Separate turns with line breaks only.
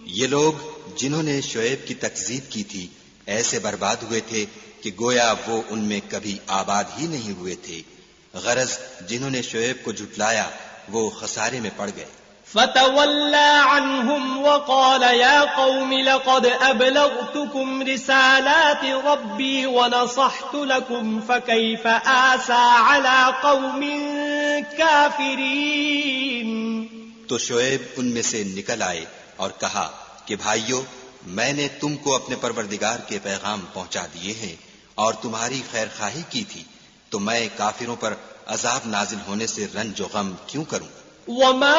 ये लोग जिन्होंने शुएब की तकजीब की थी ऐसे बर्बाद हुए थे कि गोया वो उनमें कभी आबाद ही नहीं हुए थे। गरज जिन्होंने शुएब को झुटलाया वो खसारे में पड़ गए।
फतवल्ला अन्हुम वक़ाल या कौम लक़द अबलगतुकुम रिसालाति रब्बी व नसहतु लकुम फकैफ आसा अला कौमिन काफिरीन।
तो शुएब उनमें से निकल आए और कहा कि भाइयों, मैंने तुमको अपने परवरदिगार के पैगाम पहुंचा दिए हैं और तुम्हारी खैरखाही की थी, तो मैं काफिरों पर अजाब नाजिल होने से रंज व गम क्यों करूं।